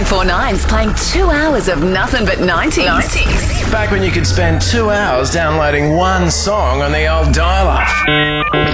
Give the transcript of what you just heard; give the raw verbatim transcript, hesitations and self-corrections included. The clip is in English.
four nine's playing two hours of nothing but nineties. Back when you could spend two hours downloading one song on the old dial-up.